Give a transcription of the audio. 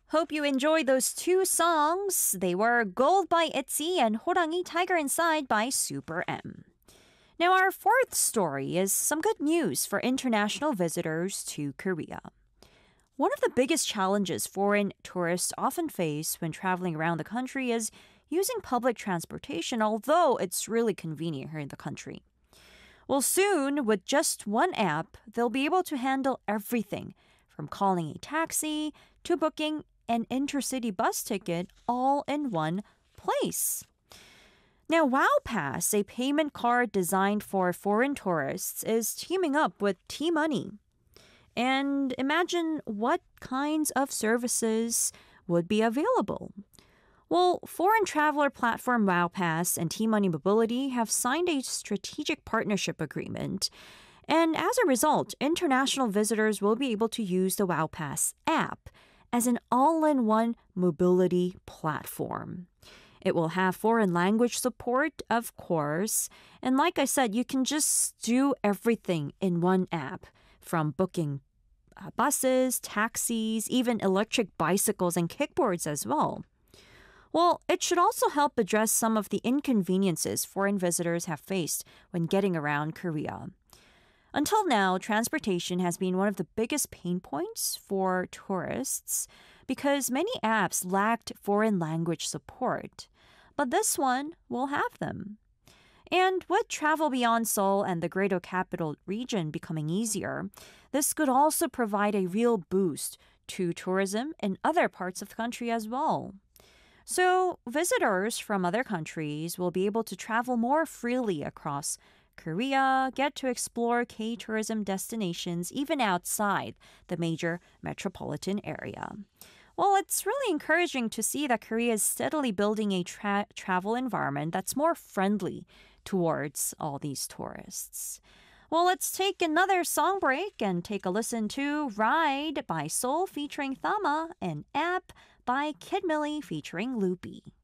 Hope you enjoyed those two songs. They were Gold by ITZY and Horangi Tiger Inside by Super M. Now, our fourth story is some good news for international visitors to Korea. One of the biggest challenges foreign tourists often face when traveling around the country is using public transportation, although it's really convenient here in the country. Well, soon, with just one app, they'll be able to handle everything from calling a taxi to booking an intercity bus ticket all in one place. Now, WowPass, a payment card designed for foreign tourists, is teaming up with T-Money. And imagine what kinds of services would be available. Well, foreign traveler platform WowPass and T-Money Mobility have signed a strategic partnership agreement. And as a result, international visitors will be able to use the WowPass app as an all-in-one mobility platform. It will have foreign language support, of course. And like I said, you can just do everything in one app, from booking buses, taxis, even electric bicycles and kickboards as well. Well, it should also help address some of the inconveniences foreign visitors have faced when getting around Korea. Until now, transportation has been one of the biggest pain points for tourists because many apps lacked foreign language support. But this one will have them. And with travel beyond Seoul and the Greater Capital Region becoming easier, this could also provide a real boost to tourism in other parts of the country as well. So, visitors from other countries will be able to travel more freely across Korea, get to explore K-tourism destinations even outside the major metropolitan area. Well, it's really encouraging to see that Korea is steadily building a travel environment that's more friendly towards all these tourists. Well, let's take another song break and take a listen to Ride by Soul featuring Thama and App by Kid Millie featuring Loopy.